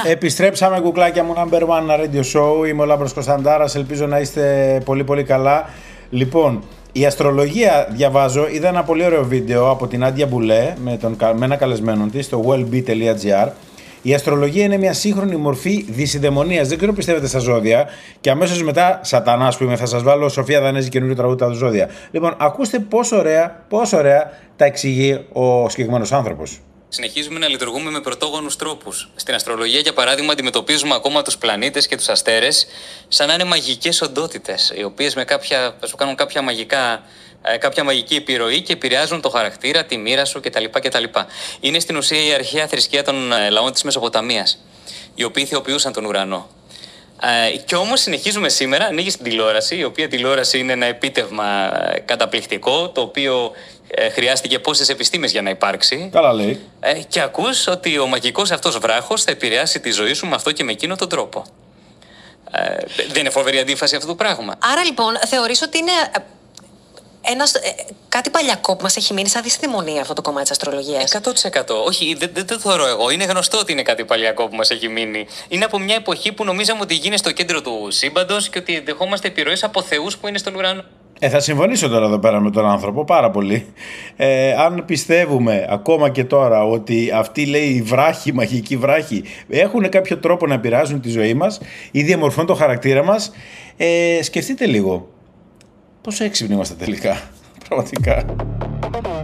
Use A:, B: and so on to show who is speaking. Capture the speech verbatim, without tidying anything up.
A: Επιστρέψαμε, κουκλάκια μου, number one radio show. Είμαι ο Λάμπρος Κωνσταντάρας, ελπίζω να είστε πολύ πολύ καλά. Λοιπόν, η αστρολογία, διαβάζω, είδα ένα πολύ ωραίο βίντεο από την Άντια Μπουλέ με, τον, με ένα καλεσμένο της στο wellbe τελεία gr. Η αστρολογία είναι μια σύγχρονη μορφή δυσιδαιμονίας. Δεν ξέρω, πιστεύετε στα ζώδια. Και αμέσως μετά, σατανάς που είμαι, θα σας βάλω Σοφία Δανέζη καινούριο τραγούδι τα ζώδια. Λοιπόν, ακούστε πόσο ωραία, πόσο ωραία τα εξηγεί ο συγκεκριμένος άνθρωπος.
B: Συνεχίζουμε να λειτουργούμε με πρωτόγονους τρόπους. Στην αστρολογία, για παράδειγμα, αντιμετωπίζουμε ακόμα τους πλανήτες και τους αστέρες σαν να είναι μαγικές οντότητες, οι οποίες με κάποια, θα σου κάνουν κάποια, μαγικά, κάποια μαγική επιρροή και επηρεάζουν το χαρακτήρα, τη μοίρα σου κτλ. κτλ. Είναι στην ουσία η αρχαία θρησκεία των λαών της Μεσοποταμίας, οι οποίοι θεοποιούσαν τον ουρανό. Ε, και όμως συνεχίζουμε σήμερα, ανοίγεις την τηλεόραση, η οποία τηλεόραση είναι ένα επίτευγμα καταπληκτικό, το οποίο ε, χρειάστηκε πόσες επιστήμες για να υπάρξει.
A: Καλά λέει.
B: Ε, και ακούς ότι ο μαγικός αυτός βράχος θα επηρεάσει τη ζωή σου με αυτό και με εκείνο τον τρόπο. Ε, δεν είναι φοβερή αντίφαση αυτό το πράγμα?
C: Άρα λοιπόν θεωρείς ότι είναι ένας, ε, κάτι παλιακό που μας έχει μείνει σαν δυσδαιμονία αυτό το κομμάτι της αστρολογίας?
B: εκατό τοις εκατό. Όχι, δεν, δεν το θεωρώ εγώ. Είναι γνωστό ότι είναι κάτι παλιακό που μας έχει μείνει. Είναι από μια εποχή που νομίζαμε ότι γίνει στο κέντρο του σύμπαντος και ότι δεχόμαστε επιρροές από θεούς που είναι στον ουρανό.
A: Ε, θα συμφωνήσω τώρα εδώ πέρα με τον άνθρωπο πάρα πολύ. Ε, αν πιστεύουμε ακόμα και τώρα ότι αυτοί, λέει, οι βράχοι, μαγικοί βράχοι, έχουν κάποιο τρόπο να επηρεάζουν τη ζωή μας ή διαμορφώνουν το χαρακτήρα μας, ε, σκεφτείτε λίγο πόσο έξυπνοι είμαστε τελικά, πραγματικά.